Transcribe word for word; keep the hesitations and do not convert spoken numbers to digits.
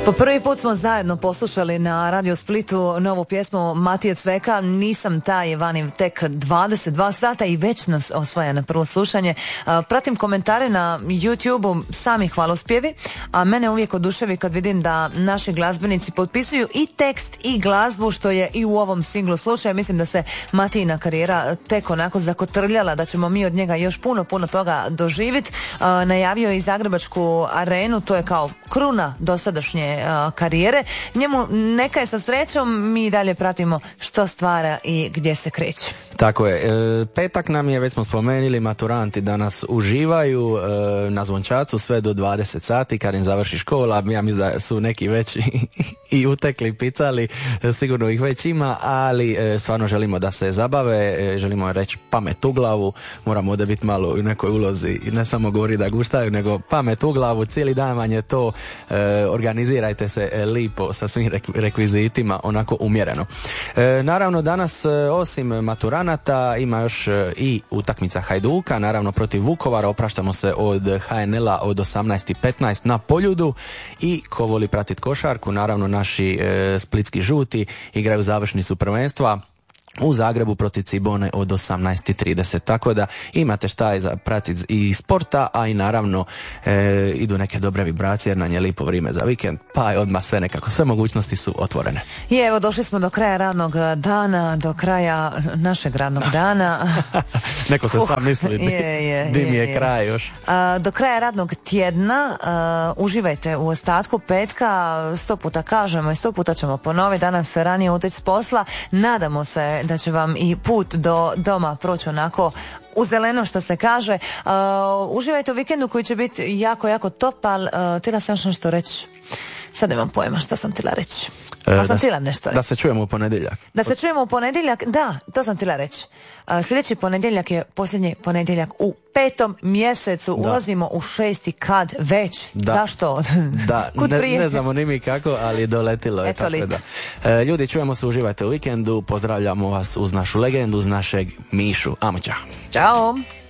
Po prvi put smo zajedno poslušali na Radio Splitu novu pjesmu Matije Cveka, Nisam taj, vani tek dvadeset dva sata i već nas osvaja na prvo slušanje. Pratim komentare na YouTube-u, sami hvalospjevi, a mene uvijek oduševi kad vidim da naši glazbenici potpisuju i tekst i glazbu, što je i u ovom singlu slučaj. Mislim da se Matijina karijera tek onako zakotrljala, da ćemo mi od njega još puno, puno toga doživjeti. Najavio je i Zagrebačku arenu, to je kao kruna dosadašnje karijere. Njemu neka je sa srećom, mi dalje pratimo što stvara i gdje se kreće. Tako je. E, petak nam je, već smo spomenuli, maturanti danas uživaju e, na Zvončacu sve do dvadeset sati kad im završi škola. Ja mislim da su neki već i utekli, picali, sigurno ih već ima, ali e, stvarno želimo da se zabave, e, želimo reći pamet u glavu, moramo ovdje biti malo u nekoj ulozi i ne samo govori da guštaju, nego pamet u glavu, cijeli dan vam je to, e, organizirajte se e, lipo sa svim rekvizitima, onako umjereno. E, naravno danas e, osim maturanata ima još i utakmica Hajduka, naravno protiv Vukovara. Opraštamo se od ha en el a od osamnaest i petnaest na Poljudu. I ko voli pratiti košarku, naravno naši e, splitski žuti igraju završnicu prvenstva u Zagrebu protiv Cibone od osamnaest i trideset. Tako da imate šta je za pratiti i sporta, a i naravno e, idu neke dobre vibracije jer nam je lipo vrijeme za vikend, pa je odmah sve nekako, sve mogućnosti su otvorene. I evo, došli smo do kraja radnog dana, do kraja našeg radnog dana. Neko se sam misli, je, je, di mi je, je kraj još. A, do kraja radnog tjedna uh, uživajte u ostatku petka, sto puta kažemo i sto puta ćemo ponoviti, danas ranije uteći s posla, nadamo se da će vam i put do doma proći onako u zeleno, što se kaže. Uh, uživajte u vikendu koji će biti jako, jako top, ali uh, htjela sam još nešto reći. Sad nemam pojma šta sam htjela reći. Pa sam htjela nešto reći. Da se čujemo u ponedjeljak. Da se čujemo u ponedjeljak, da, to sam htjela reći. Uh, sljedeći ponedjeljak je posljednji ponedjeljak u petom mjesecu. Da. Ulazimo u šesti kad već. Da. Zašto? Da, ne, ne znamo ni mi kako, ali doletilo je. Eto tako da. E, ljudi, čujemo se, uživajte u vikendu. Pozdravljamo vas uz našu legendu, uz našeg Mišu. Amo, čao. Ćao.